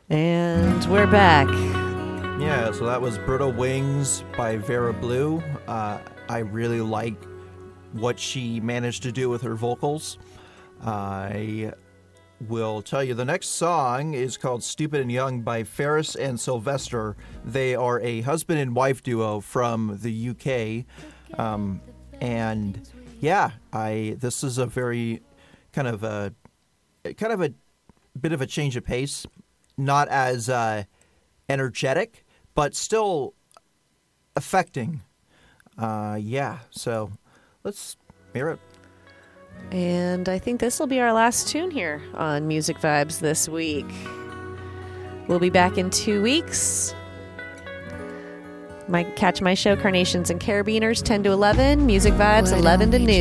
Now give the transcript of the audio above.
And we're back. Yeah, so that was Brittle Wings by Vera Blue. I really like what she managed to do with her vocals. I will tell you the next song is called Stupid and Young by Ferris and Sylvester. They are a husband and wife duo from the UK. And yeah, this is a very kind of a bit of a change of pace, not as energetic, but still affecting. So let's hear it. And I think this will be our last tune here on Music Vibes this week. We'll be back in 2 weeks. Catch my show, Carnations and Carabiners, 10 to 11. Music Vibes, 11 to noon.